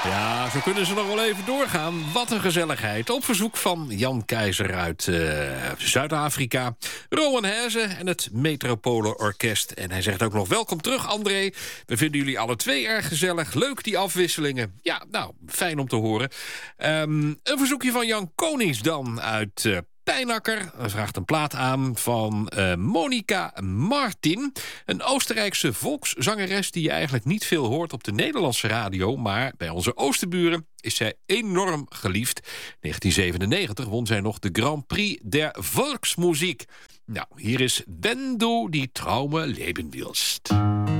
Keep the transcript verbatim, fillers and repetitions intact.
Ja, zo kunnen ze nog wel even doorgaan. Wat een gezelligheid. Op verzoek van Jan Keizer uit uh, Zuid-Afrika. Rowan Heze en het Metropole Orkest. En hij zegt ook nog welkom terug, André. We vinden jullie alle twee erg gezellig. Leuk, die afwisselingen. Ja, nou, fijn om te horen. Um, een verzoekje van Jan Konings dan uit uh, Pijnakker. Hij vraagt een plaat aan van uh, Monica Martin. Een Oostenrijkse volkszangeres die je eigenlijk niet veel hoort op de Nederlandse radio. Maar bij onze oosterburen is zij enorm geliefd. negentien zevenennegentig won zij nog de Grand Prix der Volksmuziek. Nou, hier is Wenn du die Traume leben willst.